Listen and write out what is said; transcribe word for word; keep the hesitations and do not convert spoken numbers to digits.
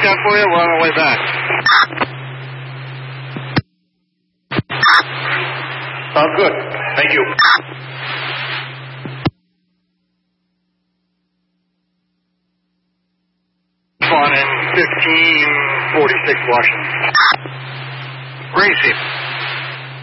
that for you. We're on our way back. Sounds good. Thank you. On in fifteen forty-six Washington. Gracie.